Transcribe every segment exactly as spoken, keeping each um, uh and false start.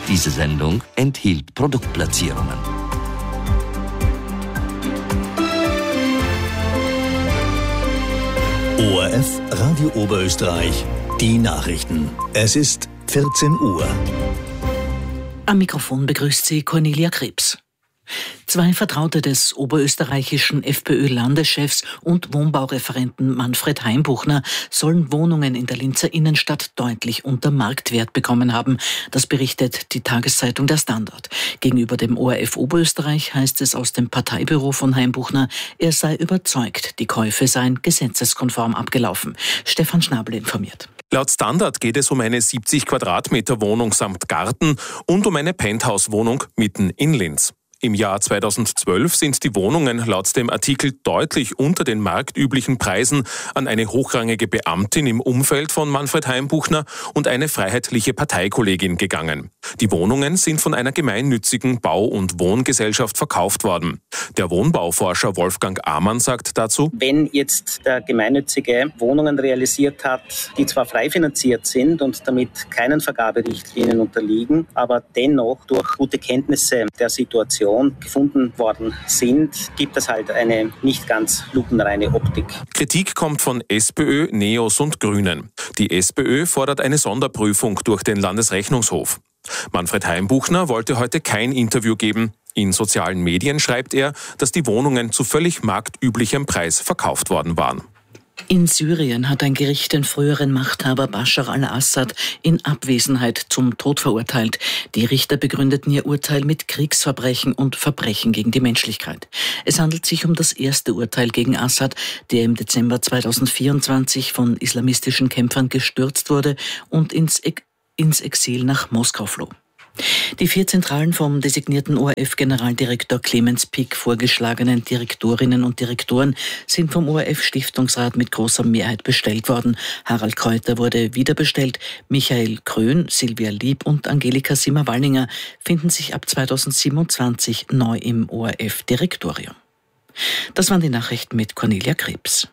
Diese Sendung enthielt Produktplatzierungen. O R F Radio Oberösterreich, die Nachrichten. Es ist vierzehn Uhr. Am Mikrofon begrüßt sie Cornelia Krebs. Zwei Vertraute des oberösterreichischen FPÖ-Landeschefs und Wohnbaureferenten Manfred Heimbuchner sollen Wohnungen in der Linzer Innenstadt deutlich unter Marktwert bekommen haben. Das berichtet die Tageszeitung Der Standard. Gegenüber dem O R F Oberösterreich heißt es aus dem Parteibüro von Heimbuchner, er sei überzeugt, die Käufe seien gesetzeskonform abgelaufen. Stefan Schnabel informiert. Laut Standard geht es um eine siebzig Quadratmeter Wohnung samt Garten und um eine Penthouse-Wohnung mitten in Linz. Im Jahr zweitausendzwölf sind die Wohnungen laut dem Artikel deutlich unter den marktüblichen Preisen an eine hochrangige Beamtin im Umfeld von Manfred Heimbuchner und eine freiheitliche Parteikollegin gegangen. Die Wohnungen sind von einer gemeinnützigen Bau- und Wohngesellschaft verkauft worden. Der Wohnbauforscher Wolfgang Amann sagt dazu: Wenn jetzt der Gemeinnützige Wohnungen realisiert hat, die zwar frei finanziert sind und damit keinen Vergaberichtlinien unterliegen, aber dennoch durch gute Kenntnisse der Situation gefunden worden sind, gibt es halt eine nicht ganz lupenreine Optik. Kritik kommt von SPÖ, Neos und Grünen. Die SPÖ fordert eine Sonderprüfung durch den Landesrechnungshof. Manfred Heimbuchner wollte heute kein Interview geben. In sozialen Medien schreibt er, dass die Wohnungen zu völlig marktüblichem Preis verkauft worden waren. In Syrien hat ein Gericht den früheren Machthaber Bashar al-Assad in Abwesenheit zum Tod verurteilt. Die Richter begründeten ihr Urteil mit Kriegsverbrechen und Verbrechen gegen die Menschlichkeit. Es handelt sich um das erste Urteil gegen Assad, der im Dezember zweitausendvierundzwanzig von islamistischen Kämpfern gestürzt wurde und ins, Ex- ins Exil nach Moskau floh. Die vier Zentralen vom designierten O R F-Generaldirektor Clemens Pick vorgeschlagenen Direktorinnen und Direktoren sind vom O R F-Stiftungsrat mit großer Mehrheit bestellt worden. Harald Keuter wurde wiederbestellt. Michael Krön, Silvia Lieb und Angelika Simmer-Wallinger finden sich ab zweitausendsiebenundzwanzig neu im O R F-Direktorium. Das waren die Nachrichten mit Cornelia Krebs.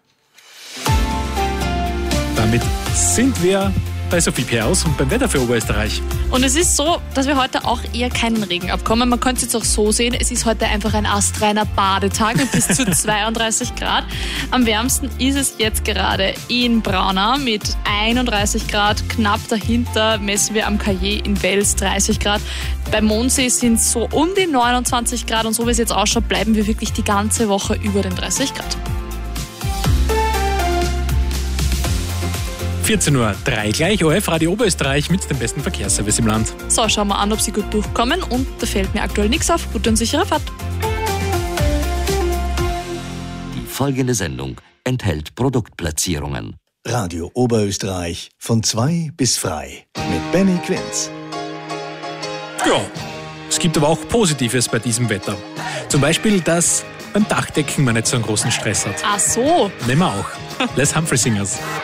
Damit sind wir bei Sophie Perls und beim Wetter für Oberösterreich. Und es ist so, dass wir heute auch eher keinen Regen abkommen. Man könnte es jetzt auch so sehen, es ist heute einfach ein astreiner Badetag mit bis zu zweiunddreißig Grad. Am wärmsten ist es jetzt gerade in Braunau mit einunddreißig Grad. Knapp dahinter messen wir am Caillé in Wels dreißig Grad. Beim Mondsee sind es so um die neunundzwanzig Grad und so wie es jetzt ausschaut, bleiben wir wirklich die ganze Woche über den dreißig Grad. vierzehn Uhr drei gleich, O R F Radio Oberösterreich mit dem besten Verkehrsservice im Land. So, schauen wir an, ob Sie gut durchkommen und da fällt mir aktuell nichts auf. Gute und sichere Fahrt. Die folgende Sendung enthält Produktplatzierungen. Radio Oberösterreich von zwei bis frei mit Benny Quinz. Ja, es gibt aber auch Positives bei diesem Wetter. Zum Beispiel, dass beim Dachdecken man nicht so einen großen Stress hat. Ach so. Nehmen wir auch. Les Humphrey Singers.